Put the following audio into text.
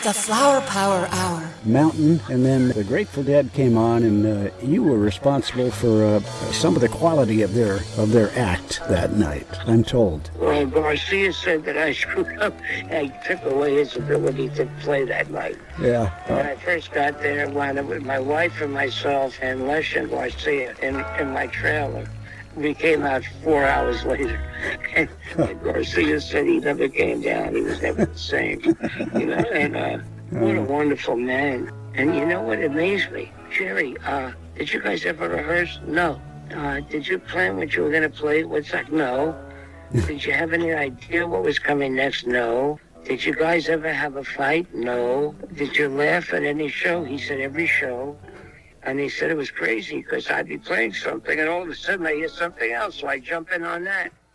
The Flower Power Hour. Mountain, and then the Grateful Dead came on, and you were responsible for some of the quality of their act that night, I'm told. Well, Garcia said that I screwed up and took away his ability to play that night. Yeah. When I first got there, I wound up with my wife and myself and Les and Garcia in my trailer. We came out 4 hours later, and Garcia said he never came down. He was never the same, and what a wonderful man. And you know what amazed me? Jerry, did you guys ever rehearse? No. Did you plan what you were going to play? What's that? No. Did you have any idea what was coming next? No. Did you guys ever have a fight? No. Did you laugh at any show? He said every show. And he said it was crazy because I'd be playing something and all of a sudden I hear something else, so I jump in on that.